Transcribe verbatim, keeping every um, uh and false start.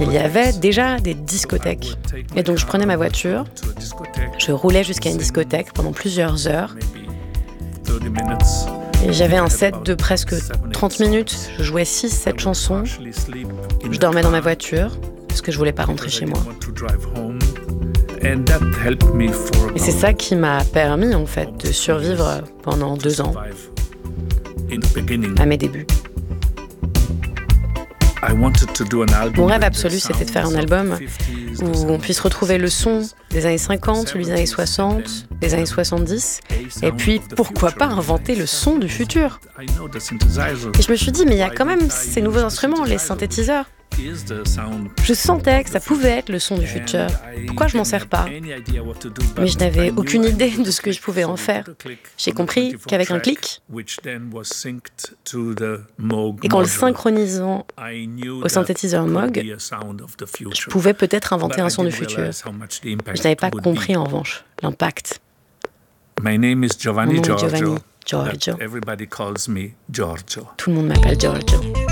qu'il y avait déjà des discothèques. Et donc je prenais ma voiture, je roulais jusqu'à une discothèque pendant plusieurs heures. Et j'avais un set de presque trente minutes. Je jouais six sept chansons. Je dormais dans ma voiture parce que je voulais pas rentrer chez moi. Et c'est ça qui m'a permis en fait de survivre pendant deux ans à mes débuts. Mon rêve absolu, c'était de faire un album où on puisse retrouver le son des années cinquante, celui des années soixante, des années soixante-dix, et puis pourquoi pas inventer le son du futur. Et je me suis dit, mais il y a quand même ces nouveaux instruments, les synthétiseurs. Je sentais que ça pouvait être le son du futur. Pourquoi je m'en sers pas? Mais je n'avais aucune idée de ce que je pouvais en faire. J'ai compris qu'avec un clic, et qu'en le synchronisant au synthétiseur Moog, je pouvais peut-être inventer un son du futur. Je n'avais pas compris en revanche l'impact. Mon nom est Giovanni Giorgio. Tout le monde m'appelle Giorgio.